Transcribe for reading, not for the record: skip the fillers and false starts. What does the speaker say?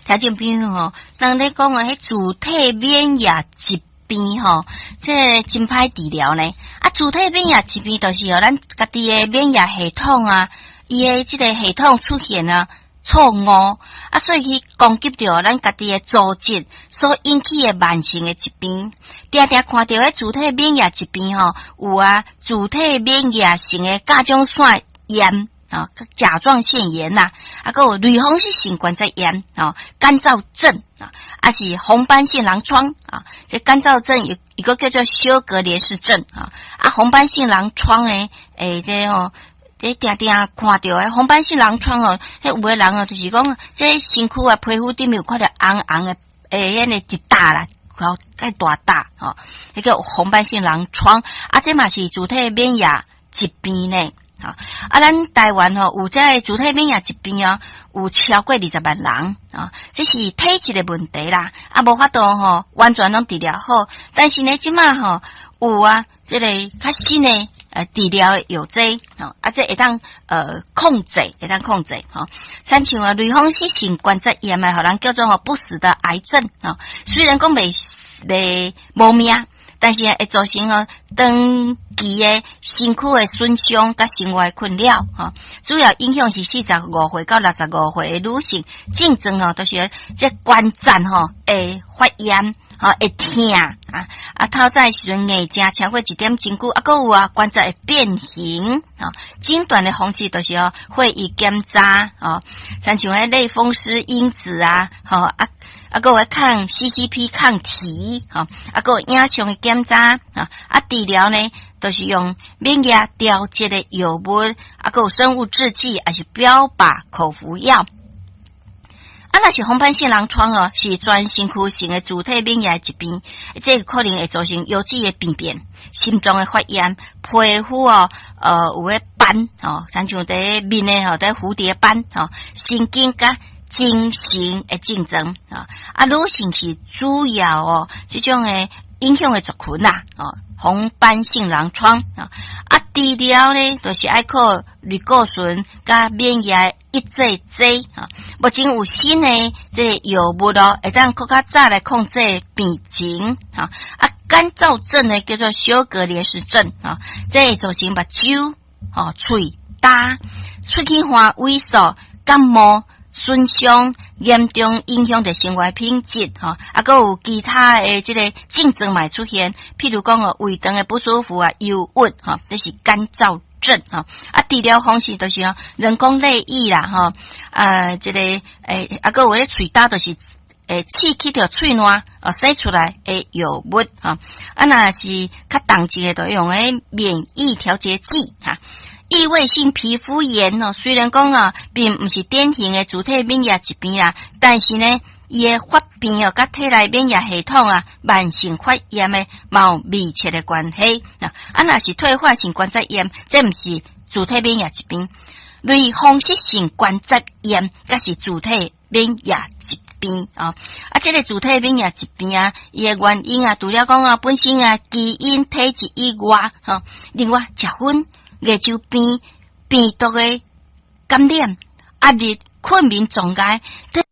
听众朋友吼，当咧讲迄自体免疫疾病吼，这真歹治疗呢。啊，自体免疫疾病就是咱家己的免疫系统啊，伊的这个系统出现啊错误啊，所以去攻击到咱家己的组织所引起的慢性的疾病。常常看到迄自体免疫疾病吼，有啊，自体免疫性的甲状腺炎。啊，甲状腺炎呐，啊，还有类风湿性关节炎啊，干燥症啊，还是红斑性狼疮啊。这干燥症有一个叫做休格连氏症啊，啊，红斑性狼疮呢，这常常看到诶，红斑性狼疮哦，迄有诶人哦，就是讲这身躯啊皮肤顶面有看到红红诶，迄个一大啦，介大大哦，迄个红斑性狼疮啊，这嘛是自体免疫疾病呢。啊，咱台湾有这自体免疫疾病有超过20万人啊，这是体质的问题啦，啊，无法度完全拢治疗好，但是呢，即马有啊，这个较新的治疗有这啊，这会当控制，像像类风湿性关节炎互人叫做不死的癌症啊，虽然讲未无命。但是会造成长期的身躯的损伤甲生活困扰主要影响是45岁到65岁的女性，症状都是这关节会发炎会痛透早时阵硬正超过1点钟久，还有关节会变形诊断的方式都是会议检查像迄类风湿因子还有抗 CCP 抗体还有影像的检查治疗呢都是用免疫调节的药物还有生物制剂还是标靶口服药若是红斑性狼疮是全身躯性的自体免疫疾病，这个可能会造成油脂的病变、心脏的发炎、皮肤有诶斑像在面的在蝴蝶斑神经甲精神的症状女性是主要这种的影响的族群红斑性狼疮治疗呢就是要靠类固醇加免疫抑制剂目前有新的这个药物会当更加早来控制病情干燥症呢叫做休格连氏症这造成目睭嘴焦、喙齿花萎缩、感冒损伤，严重影响着生活品质还有其他的这个症状嘛出现，譬如讲胃肠的不舒服忧郁这是干燥症治疗方式就是人工泪液啦这个还有迄喙焦就是刺激着喙烂生出来的药物若是较重症的就用免疫调节剂异位性皮肤炎虽然讲并不是典型的自体免疫疾病啦，但是呢伊的发病甲体内免疫系统慢性发炎的有密切的关系若是退化性关节炎，这不是自体免疫疾病。类风湿性关节炎才是自体免疫疾病这个自体免疫疾病伊的原因除了讲本身基因体质以外另外食薰牙周病、病毒的感染、压力、困眠状态。